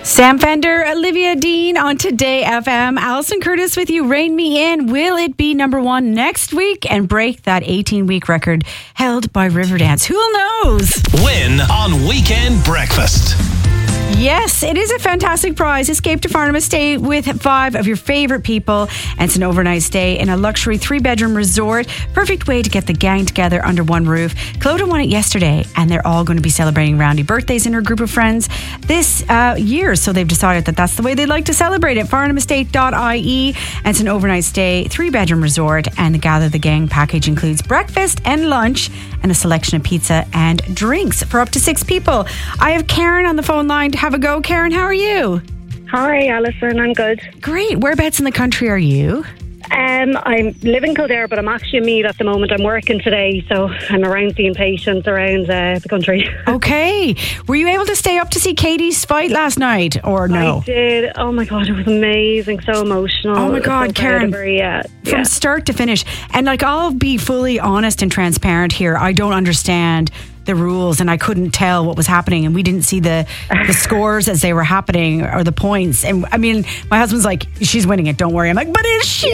Sam Fender, Olivia Dean on Today FM. Alison Curtis with you. Rein Me In. Will it be number one next week and break that 18-week record held by Riverdance? Who knows? Win on Weekend Breakfast. Yes, it is a fantastic prize. Escape to Farnham Estate with 5 of your favourite people. And it's an overnight stay in a luxury 3-bedroom resort. Perfect way to get the gang together under one roof. Clodagh won it yesterday, and they're all going to be celebrating roundy birthdays in her group of friends this year. So they've decided that that's the way they'd like to celebrate it. FarnhamEstate.ie. And it's an overnight stay, 3-bedroom resort. And the Gather the Gang package includes breakfast and lunch and a selection of pizza and drinks for up to 6 people. I have Karen on the phone line to have a go. Karen, how are you? Hi, Alison. I'm good. Great. Whereabouts in the country are you? I live in Kildare, but I'm actually in Meath at the moment. I'm working today, so I'm around seeing patients around the country. Okay. Were you able to stay up to see Katie's fight last night, or no? I did. Oh my God, it was amazing. So emotional. Oh my God, so Karen. From start to finish. And I'll be fully honest and transparent here. I don't understand the rules, and I couldn't tell what was happening, and we didn't see the scores as they were happening, or the points. And I mean, my husband's like, she's winning it, don't worry. I'm like, but is she?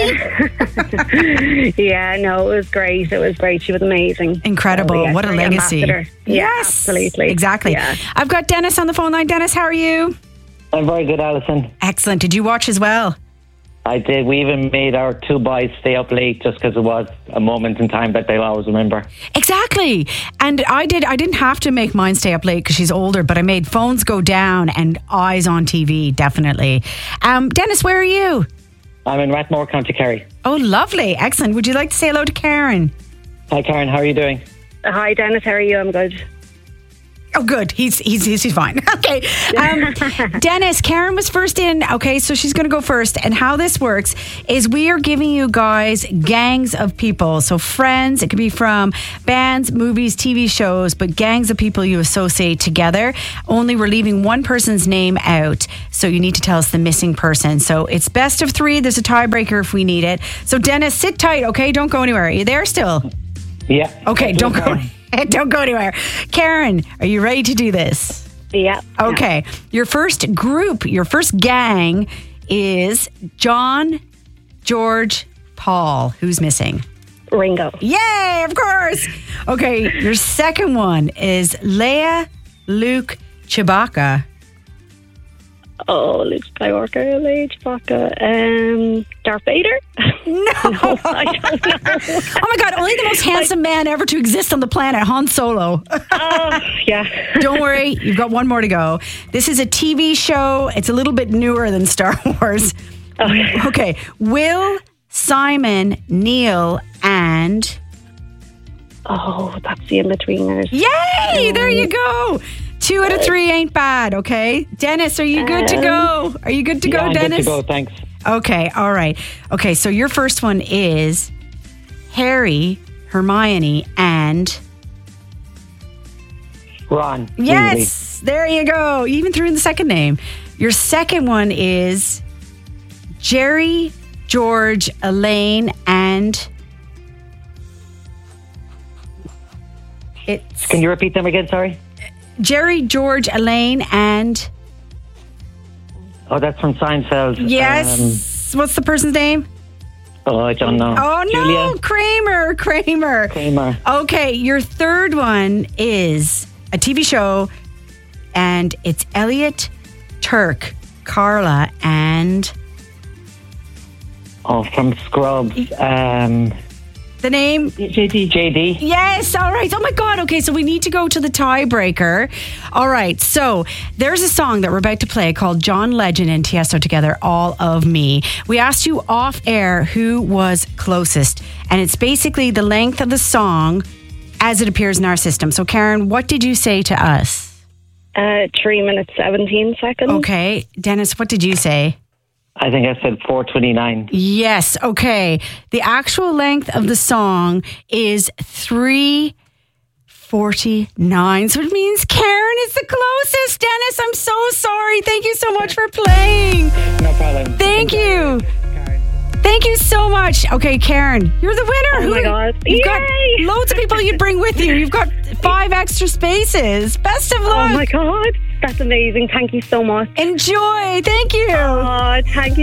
Yeah, no, it was great. It was great. She was amazing. Incredible. So, what a legacy. Yes, absolutely. Exactly. Yeah. I've got Dennis on the phone line. Dennis, how are you? I'm very good, Alison. Excellent. Did you watch as well? I did. We even made our 2 boys stay up late just because it was a moment in time that they'll always remember. Exactly. And I didn't have to make mine stay up late because she's older, but I made phones go down and eyes on TV, definitely. Dennis, where are you? I'm in Rathmore, County Kerry. Oh, lovely. Excellent. Would you like to say hello to Karen? Hi, Karen. How are you doing? Hi, Dennis. How are you? I'm good. Oh, good. He's fine. Okay. Dennis, Karen was first in. Okay, so she's going to go first. And how this works is we are giving you guys gangs of people. So friends, it could be from bands, movies, TV shows, but gangs of people you associate together. Only we're leaving one person's name out. So you need to tell us the missing person. So it's best of 3. There's a tiebreaker if we need it. So Dennis, sit tight, okay? Don't go anywhere. Are you there still? Yeah. Okay, don't go. Don't go anywhere. Karen, are you ready to do this? Yeah. Okay. Your first group, your first gang is John, George, Paul. Who's missing? Ringo. Yay, of course. Okay. Your second one is Leia, Luke, Chewbacca. Oh, Luke Skywalker, Chewbacca, Darth Vader? No. I don't know. Oh my God, only the most handsome man ever to exist on the planet, Han Solo. Yeah. Don't worry, you've got one more to go. This is a TV show. It's a little bit newer than Star Wars. Okay. Will, Simon, Neil, and... Oh, that's the in-betweeners. Yay! There you go. 2 out of 3 ain't bad, okay? Dennis, are you good to go? Are you good to go, I'm Dennis? good to go, thanks. Okay, all right. Okay, so your first one is Harry, Hermione, and... Ron. Yes! There you go. You even threw in the second name. Your second one is Jerry, George, Elaine, and... It's Can you repeat them again, sorry? Jerry, George, Elaine, and... Oh, that's from Seinfeld. Yes. What's the person's name? Oh, I don't know. Oh, no. Julia? Kramer. Okay, your third one is a TV show, and it's Elliot, Turk, Carla, and... Oh, from Scrubs. The name? JD. Yes, all right. Oh my God. Okay, so we need to go to the tiebreaker. All right, so there's a song that we're about to play called John Legend and Tiesto together, All of Me. We asked you off air who was closest, and it's basically the length of the song as it appears in our system. So Karen, what did you say to us? 3 minutes, 17 seconds. Okay. Dennis, what did you say? I think I said 4:29. Yes, okay. The actual length of the song is 3:49. So it means Karen is the closest. Dennis, I'm so sorry. Thank you so much for playing. No problem. Thank you. Thank you so much. Okay, Karen, you're the winner. Oh my God. You've Yay! got loads of people you'd bring with you. You've got 5 extra spaces. Best of luck. Oh my God. That's amazing. Thank you so much. Enjoy. Thank you. Oh, thank you.